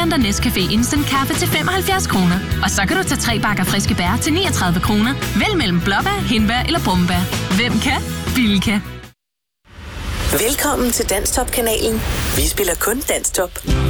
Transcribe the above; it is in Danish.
Blender Nescafé Instant Kaffe til 75 kroner. Og så kan du tage 3 bakker friske bær til 39 kroner. Vælg mellem blåbær, hindbær eller brumbær. Hvem kan? Bilka. Velkommen til Danstop-kanalen. Vi spiller kun Danstop.